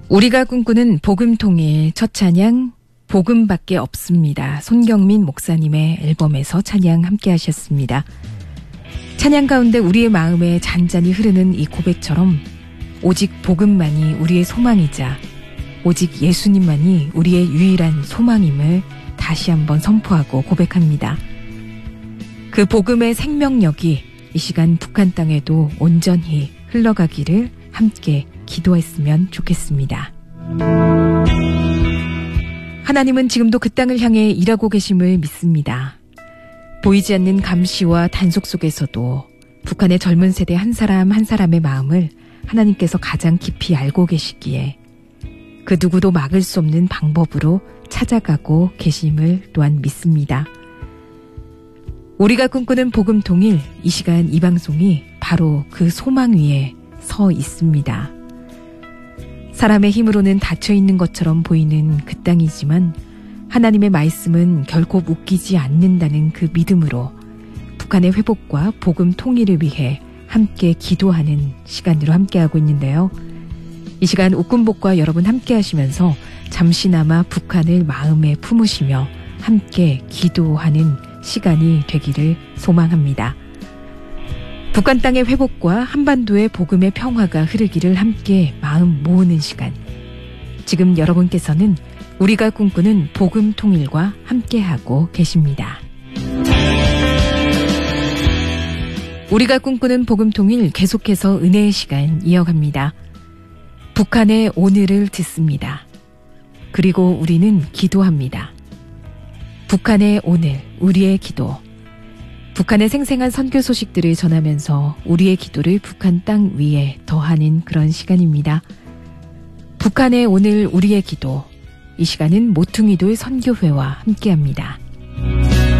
우리가 꿈꾸는 복음통일 첫 찬양 복음밖에 없습니다. 손경민 목사님의 앨범에서 찬양 함께 하셨습니다. 찬양 가운데 우리의 마음에 잔잔히 흐르는 이 고백처럼 오직 복음만이 우리의 소망이자 오직 예수님만이 우리의 유일한 소망임을 다시 한번 선포하고 고백합니다. 그 복음의 생명력이 이 시간 북한 땅에도 온전히 흘러가기를 함께 기도했으면 좋겠습니다. 하나님은 지금도 그 땅을 향해 일하고 계심을 믿습니다. 보이지 않는 감시와 단속 속에서도 북한의 젊은 세대 한 사람 한 사람의 마음을 하나님께서 가장 깊이 알고 계시기에 그 누구도 막을 수 없는 방법으로 찾아가고 계심을 또한 믿습니다. 우리가 꿈꾸는 복음통일, 이 시간 이 방송이 바로 그 소망 위에 서 있습니다. 사람의 힘으로는 닫혀있는 것처럼 보이는 그 땅이지만 하나님의 말씀은 결코 묶이지 않는다는 그 믿음으로 북한의 회복과 복음 통일을 위해 함께 기도하는 시간으로 함께하고 있는데요. 이 시간 옥군복과 여러분 함께 하시면서 잠시나마 북한을 마음에 품으시며 함께 기도하는 시간이 되기를 소망합니다. 북한 땅의 회복과 한반도의 복음의 평화가 흐르기를 함께 마음 모으는 시간. 지금 여러분께서는 우리가 꿈꾸는 복음 통일과 함께하고 계십니다. 우리가 꿈꾸는 복음 통일 계속해서 은혜의 시간 이어갑니다. 북한의 오늘을 듣습니다. 그리고 우리는 기도합니다. 북한의 오늘, 우리의 기도. 북한의 생생한 선교 소식들을 전하면서 우리의 기도를 북한 땅 위에 더하는 그런 시간입니다. 북한의 오늘, 우리의 기도. 이 시간은 모퉁이돌 선교회와 함께합니다.